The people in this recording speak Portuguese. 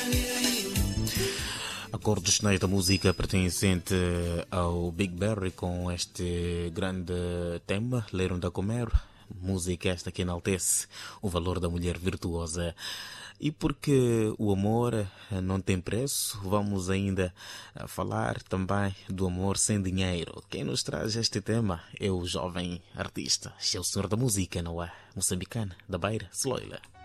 Acordos finais da música pertencente ao Big Berry com este grande tema, Leram da Comer, música esta que enaltece o valor da mulher virtuosa. E porque o amor não tem preço, vamos ainda falar também do amor sem dinheiro. Quem nos traz este tema é o jovem artista, é o senhor da música, não é? Moçambicana, da Beira, Sloila.